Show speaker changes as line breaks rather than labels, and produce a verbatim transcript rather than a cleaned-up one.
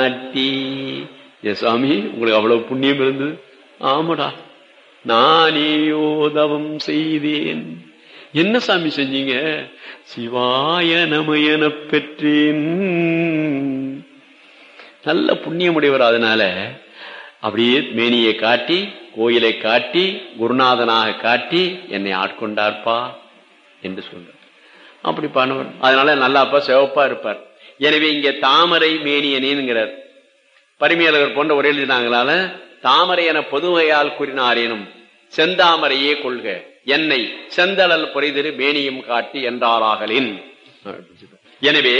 ஏ சுவாமி, உங்களுக்கு அவ்வளவு புண்ணியம் இருந்தது. ஆமாடா, நானேயோ தவம் செய்தேன். என்ன சாமி செஞ்சீங்க? சிவாய நமயன பெற்றேன். நல்ல புண்ணியமுடையவர். அதனால அப்படியே மேனியை காட்டி, கோயிலை காட்டி, குருநாதனாக காட்டி என்னை ஆட்கொண்டார்ப்பா என்று சொல்றார். அப்படி பண்ணுவார். அதனால நல்லாப்பா சிவப்பா இருப்பார். எனவே இங்க தாமரை மேனியனேங்கிறார். பரிமையாளர் போன்ற ஒரே எழுதினாங்களால தாமரை என பொதுவையால் கூறினாரேனும் செந்தாமரையே கொள்க என்னை செந்தளல் பொறைதிரு மேனியும் காட்டி என்றாராகலின். எனவே